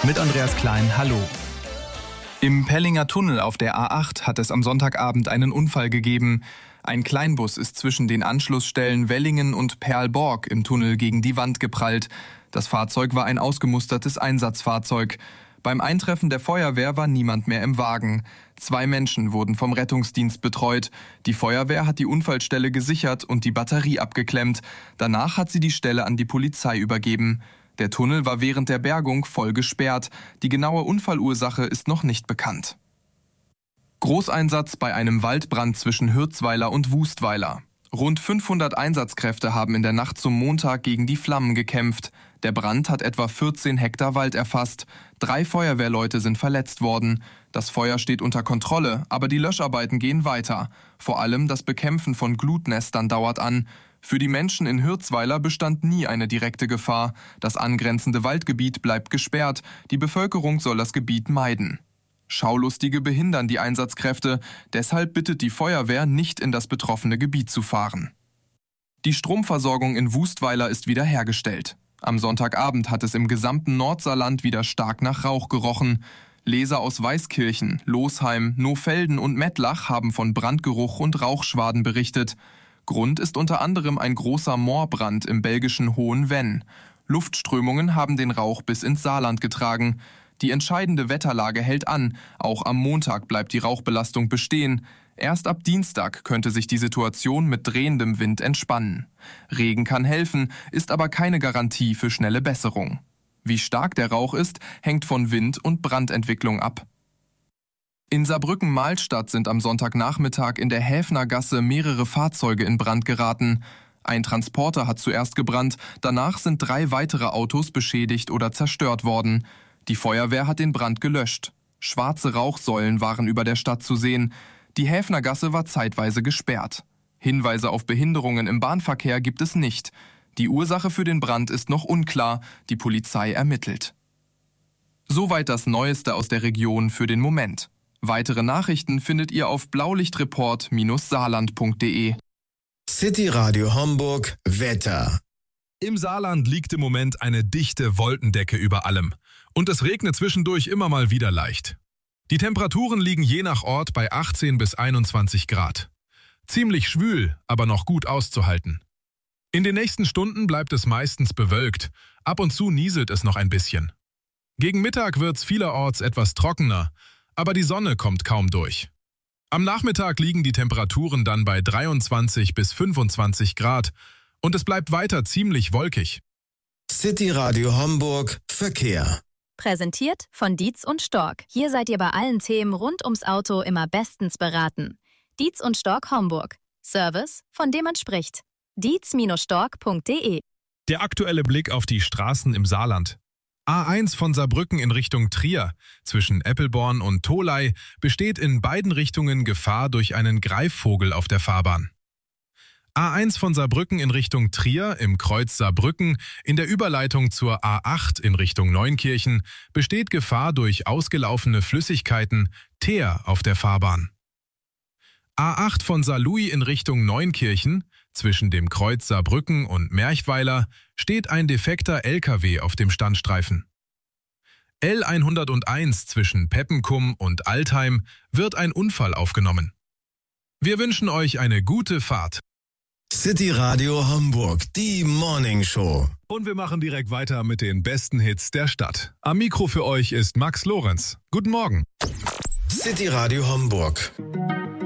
Mit Andreas Klein, hallo. Im Pellinger Tunnel auf der A8 hat es am Sonntagabend einen Unfall gegeben. Ein Kleinbus ist zwischen den Anschlussstellen Wellingen und Perlborg im Tunnel gegen die Wand geprallt. Das Fahrzeug war ein ausgemustertes Einsatzfahrzeug. Beim Eintreffen der Feuerwehr war niemand mehr im Wagen. 2 Menschen wurden vom Rettungsdienst betreut. Die Feuerwehr hat die Unfallstelle gesichert und die Batterie abgeklemmt. Danach hat sie die Stelle an die Polizei übergeben. Der Tunnel war während der Bergung voll gesperrt. Die genaue Unfallursache ist noch nicht bekannt. Großeinsatz bei einem Waldbrand zwischen Hürzweiler und Wustweiler. Rund 500 Einsatzkräfte haben in der Nacht zum Montag gegen die Flammen gekämpft. Der Brand hat etwa 14 Hektar Wald erfasst. 3 Feuerwehrleute sind verletzt worden. Das Feuer steht unter Kontrolle, aber die Löscharbeiten gehen weiter. Vor allem das Bekämpfen von Glutnestern dauert an. Für die Menschen in Hürzweiler bestand nie eine direkte Gefahr. Das angrenzende Waldgebiet bleibt gesperrt. Die Bevölkerung soll das Gebiet meiden. Schaulustige behindern die Einsatzkräfte. Deshalb bittet die Feuerwehr, nicht in das betroffene Gebiet zu fahren. Die Stromversorgung in Wustweiler ist wiederhergestellt. Am Sonntagabend hat es im gesamten Nordsaarland wieder stark nach Rauch gerochen. Leser aus Weißkirchen, Losheim, Nohfelden und Mettlach haben von Brandgeruch und Rauchschwaden berichtet. Grund ist unter anderem ein großer Moorbrand im belgischen Hohenvenn. Luftströmungen haben den Rauch bis ins Saarland getragen. Die entscheidende Wetterlage hält an. Auch am Montag bleibt die Rauchbelastung bestehen. Erst ab Dienstag könnte sich die Situation mit drehendem Wind entspannen. Regen kann helfen, ist aber keine Garantie für schnelle Besserung. Wie stark der Rauch ist, hängt von Wind und Brandentwicklung ab. In Saarbrücken-Mahlstadt sind am Sonntagnachmittag in der Häfnergasse mehrere Fahrzeuge in Brand geraten. Ein Transporter hat zuerst gebrannt, danach sind 3 weitere Autos beschädigt oder zerstört worden. Die Feuerwehr hat den Brand gelöscht. Schwarze Rauchsäulen waren über der Stadt zu sehen. Die Häfnergasse war zeitweise gesperrt. Hinweise auf Behinderungen im Bahnverkehr gibt es nicht. Die Ursache für den Brand ist noch unklar. Die Polizei ermittelt. Soweit das Neueste aus der Region für den Moment. Weitere Nachrichten findet ihr auf blaulichtreport-saarland.de. City Radio Homburg Wetter. Im Saarland liegt im Moment eine dichte Wolkendecke über allem. Und es regnet zwischendurch immer mal wieder leicht. Die Temperaturen liegen je nach Ort bei 18 bis 21 Grad. Ziemlich schwül, aber noch gut auszuhalten. In den nächsten Stunden bleibt es meistens bewölkt. Ab und zu nieselt es noch ein bisschen. Gegen Mittag wird's vielerorts etwas trockener, aber die Sonne kommt kaum durch. Am Nachmittag liegen die Temperaturen dann bei 23 bis 25 Grad und es bleibt weiter ziemlich wolkig. City Radio Homburg Verkehr. Präsentiert von Dietz und Stork. Hier seid ihr bei allen Themen rund ums Auto immer bestens beraten. Dietz und Stork Homburg. Service, von dem man spricht. dietz-stork.de. Der aktuelle Blick auf die Straßen im Saarland. A1 von Saarbrücken in Richtung Trier. Zwischen Eppelborn und Tholey besteht in beiden Richtungen Gefahr durch einen Greifvogel auf der Fahrbahn. A1 von Saarbrücken in Richtung Trier im Kreuz Saarbrücken in der Überleitung zur A8 in Richtung Neunkirchen besteht Gefahr durch ausgelaufene Flüssigkeiten, Teer auf der Fahrbahn. A8 von Saarlouis in Richtung Neunkirchen zwischen dem Kreuz Saarbrücken und Merchweiler steht ein defekter LKW auf dem Standstreifen. L101 zwischen Peppenkum und Altheim wird ein Unfall aufgenommen. Wir wünschen euch eine gute Fahrt. City Radio Homburg, die Morning Show. Und wir machen direkt weiter mit den besten Hits der Stadt. Am Mikro für euch ist Max Lorenz. Guten Morgen. City Radio Homburg.